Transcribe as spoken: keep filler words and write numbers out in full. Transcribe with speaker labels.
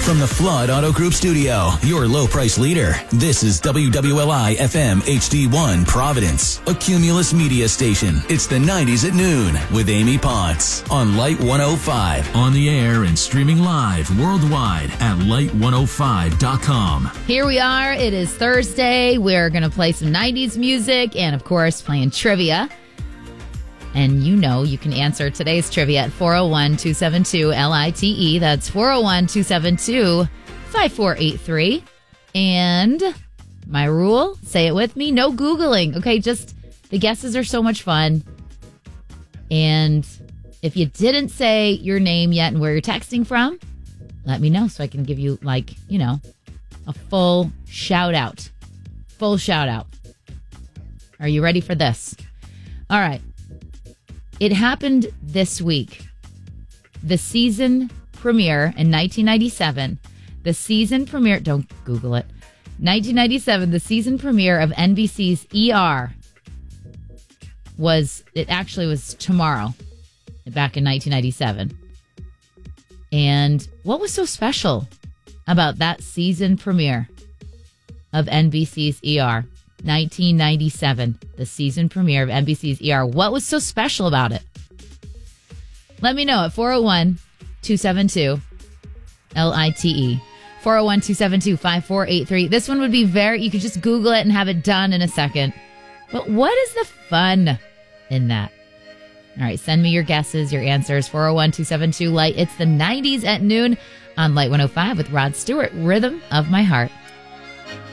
Speaker 1: From the Flood Auto Group studio, your low price leader, this is W W L I F M H D one Providence, a Cumulus media station. It's the nineties at noon with Amy Potts on Light one oh five. On the air and streaming live worldwide at light one oh five dot com.
Speaker 2: Here we are. It is Thursday. We're going to play some nineties music and, of course, playing trivia. And you know you can answer today's trivia at four oh one, two seven two, L I T E. That's four oh one, two seven two, five four eight three. And my rule, say it with me, no Googling. Okay, just the guesses are so much fun. And if you didn't say your name yet and where you're texting from, let me know so I can give you, like, you know, a full shout out. Full shout out. Are you ready for this? All right. It happened this week. The season premiere in nineteen ninety-seven. The season premiere, don't Google it. nineteen ninety-seven, the season premiere of N B C's E R was, it actually was tomorrow, back in nineteen ninety-seven. And what was so special about that season premiere of N B C's E R? nineteen ninety-seven, the season premiere of N B C's E R. What was so special about it? Let me know at four oh one, two seven two, L I T E. four oh one, two seven two, five four eight three. This one would be very, you could just Google it and have it done in a second. But what is the fun in that? All right, send me your guesses, your answers. four oh one, two seven two, Light. It's the nineties at noon on Light one oh five with Rod Stewart, Rhythm of My Heart.